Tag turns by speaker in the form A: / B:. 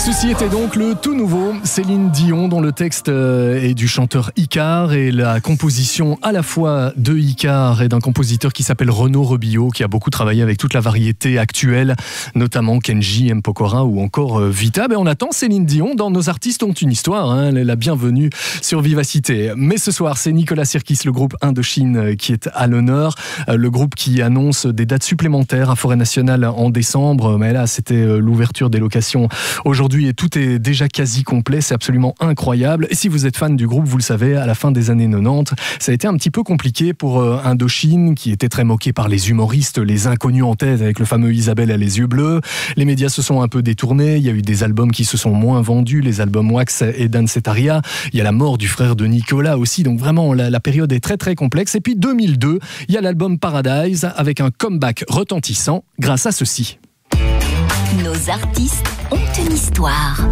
A: Ceci était donc le tout nouveau Céline Dion, dont le texte est du chanteur Icare et la composition à la fois de Icare et d'un compositeur qui s'appelle Renaud Rebillot, qui a beaucoup travaillé avec toute la variété actuelle, notamment Kenji M. Pokora ou encore Vita. On attend Céline Dion dans Nos artistes ont une histoire. Elle est la bienvenue sur Vivacité. Mais ce soir, c'est Nicolas Sirkis, le groupe Indochine, qui est à l'honneur. Le groupe qui annonce des dates supplémentaires à Forêt Nationale en décembre. Mais là, c'était l'ouverture des locations aujourd'hui et tout est déjà quasi complet. C'est absolument incroyable. Et si vous êtes fan du groupe, vous le savez, à la fin des années 90, ça a été un petit peu compliqué pour Indochine, qui était très moqué par les humoristes, les inconnus en tête avec le fameux Isabelle a les yeux bleus. Les médias se sont un peu détournés. Il y a eu des albums qui se sont moins vendus, les albums Wax et Dansetaria. Il y a la mort du frère de Nicolas aussi. Donc vraiment, la période est très très complexe. Et puis 2002, il y a l'album Paradise avec un comeback retentissant grâce à ceci.
B: Nos artistes ont une histoire.